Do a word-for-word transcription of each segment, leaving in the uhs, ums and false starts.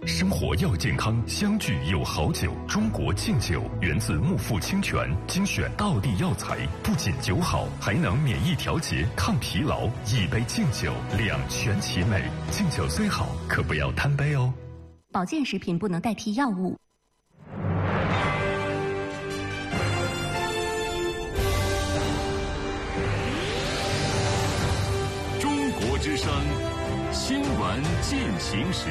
生活要健康，相聚有好酒。中国敬酒源自木富清泉精选道地药材，不仅酒好，还能免疫调节、抗疲劳。一杯敬酒，两全其美。敬酒虽好，可不要贪杯哦。 保健食品不能代替药物。 中国之声新闻进行时。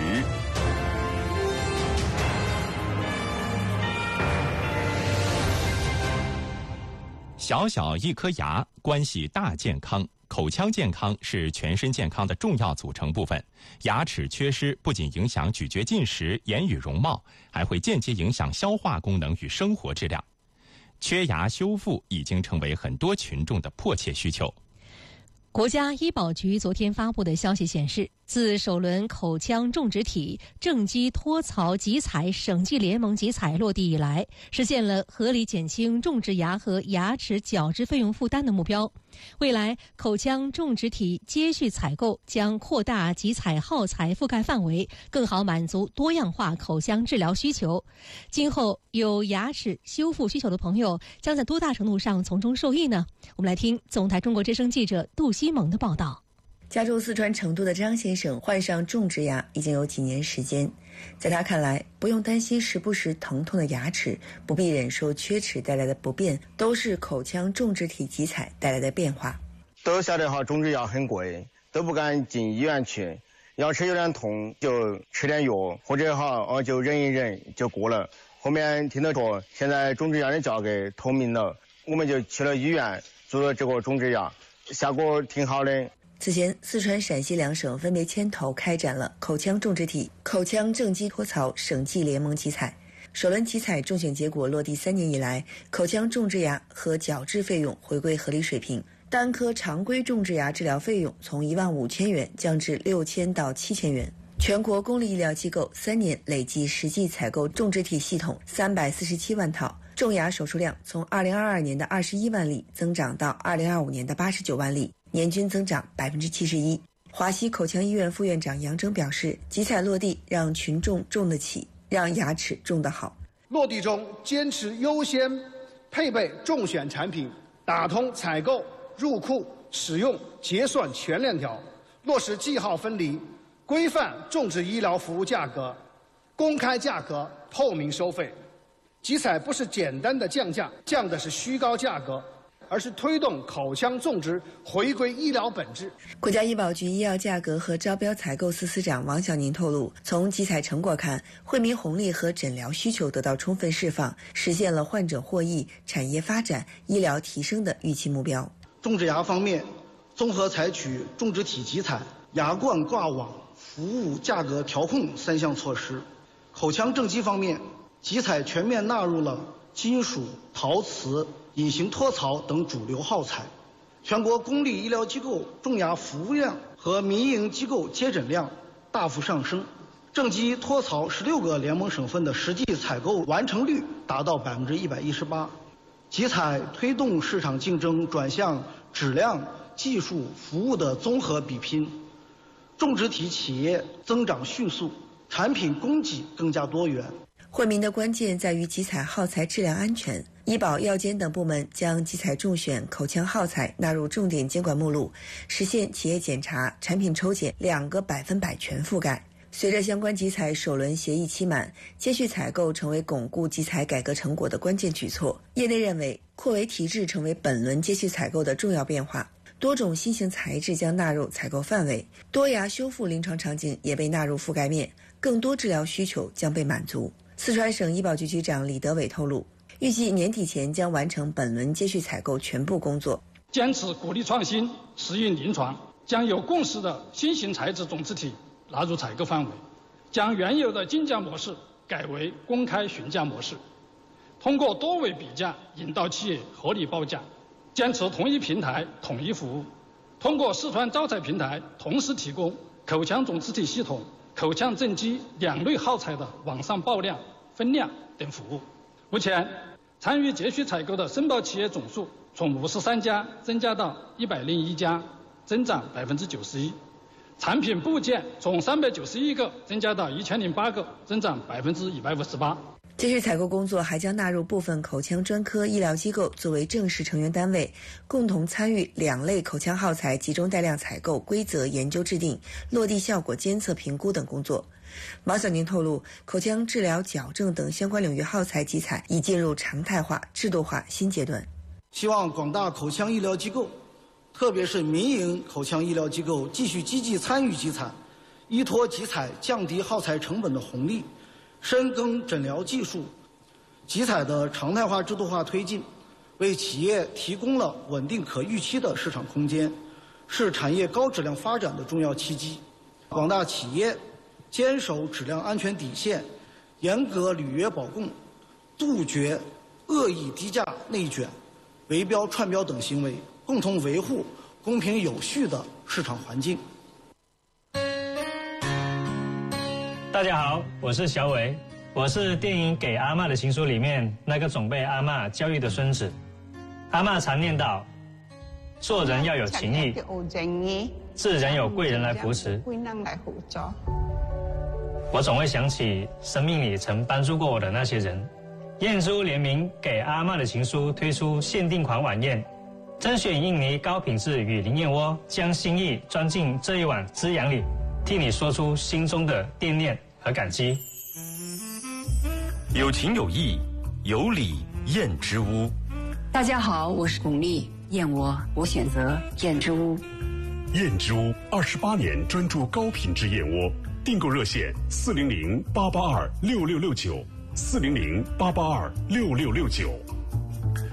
小小一颗牙关系大健康，口腔健康是全身健康的重要组成部分。牙齿缺失不仅影响咀嚼进食、言语容貌，还会间接影响消化功能与生活质量。缺牙修复已经成为很多群众的迫切需求。 国家医保局昨天发布的消息显示，自首轮口腔种植体正畸托槽集采省际联盟集采落地以来，实现了合理减轻种植牙和牙齿矫治费用负担的目标。未来，口腔种植体接续采购将扩大集采耗材覆盖范围，更好满足多样化口腔治疗需求。今后有牙齿修复需求的朋友将在多大程度上从中受益呢？我们来听总台中国之声记者杜西蒙的报道。 家住四川成都的张先生患上种植牙已经有几年时间，在他看来，不用担心时不时疼痛的牙齿，不必忍受缺齿带来的不便，都是口腔种植体集采带来的变化。 都晓得哈，种植牙很贵，都不敢进医院去，牙齿有点痛就吃点药，或者哈哦就忍一忍就过了。后面听到说现在种植牙的价格透明了，我们就去了医院做了这个种植牙，效果挺好的。 此前，四川、陕西两省分别牵头开展了口腔种植体、口腔正畸托槽省际联盟集采。首轮集采中选结果落地三年以来，口腔种植牙和矫治费用回归合理水平，单颗常规种植牙治疗费用从一万五千元降至六千到七千元。全国公立医疗机构三年累计实际采购种植体系统三百四十七万套，种牙手术量从二零二二年的二十一万例增长到二零二五年的八十九万例，年均增长百分之七十一。华西口腔医院副院长杨征表示，集采落地让群众种得起，让牙齿种得好。 落地中坚持优先配备中选产品，打通采购、入库、使用、结算全链条，落实记号分离，规范种植医疗服务价格，公开价格，透明收费。集采不是简单的降价，降的是虚高价格，而是推动口腔种植回归医疗本质。 国家医保局医药价格和招标采购司司长王小宁透露，从集采成果看，惠民红利和诊疗需求得到充分释放，实现了患者获益、产业发展、医疗提升的预期目标。 种植牙方面，综合采取种植体集采、牙冠挂网、服务价格调控三项措施。口腔正畸方面，集采全面纳入了金属、陶瓷、隐形托槽等主流耗材，全国公立医疗机构种牙服务量和民营机构接诊量大幅上升，正畸托槽十六个联盟省份的实际采购完成率达到百分之一百一十八。集采推动市场竞争转向质量、技术、服务的综合比拼，种植体企业增长迅速，产品供给更加多元。 惠民的关键在于集采耗材质量安全。医保、药监等部门将集采中选口腔耗材纳入重点监管目录，实现企业检查、产品抽检两个百分百全覆盖。随着相关集采首轮协议期满，接续采购成为巩固集采改革成果的关键举措。业内认为，扩围提质成为本轮接续采购的重要变化，多种新型材质将纳入采购范围，多牙修复临床场景也被纳入覆盖面，更多治疗需求将被满足。四川省医保局局长李德伟透露，预计年底前将完成本轮接续采购全部工作。 坚持鼓励创新、适应临床，将有共识的新型材质种植体纳入采购范围，将原有的竞价模式改为公开询价模式，通过多维比价引导企业合理报价，坚持同一平台统一服务，通过四川招采平台同时提供口腔种植体系统、口腔正畸两类耗材的网上报量、分量等服务。目前，参与接续采购的申报企业总数从五十三家增加到一百零一家，增长百分之九十一。 产品部件从三百九十一个增加到一千零八个，增长百分之一百五十八。 这次采购工作还将纳入部分口腔专科医疗机构作为正式成员单位，共同参与两类口腔耗材集中带量采购规则研究制定、落地效果监测评估等工作。毛小宁透露，口腔治疗矫正等相关领域耗材集采已进入常态化、制度化新阶段。 希望广大口腔医疗机构，特别是民营口腔医疗机构继续积极参与集采，依托集采降低耗材成本的红利，深耕诊疗技术，集采的常态化、制度化推进，为企业提供了稳定可预期的市场空间，是产业高质量发展的重要契机。广大企业坚守质量安全底线，严格履约保供，杜绝恶意低价内卷、围标串标等行为，共同维护公平有序的市场环境。 大家好，我是小伟，我是电影《给阿嬷的情书》里面那个总被阿嬷教育的孙子。阿嬷常念叨，做人要有情义，自然有贵人来扶持。我总会想起生命里曾帮助过我的那些人。燕珠联名《给阿嬷的情书》推出限定款晚宴，甄选印尼高品质与灵燕窝，将心意装进这一碗滋养里，替你说出心中的惦念和感激。 有情有义，有礼燕之屋。 大家好，我是巩俐，燕窝我选择燕之屋。 燕之屋二十八年专注高品质燕窝，订购热线四零零八八二六六六九，四零零八八二六六六九。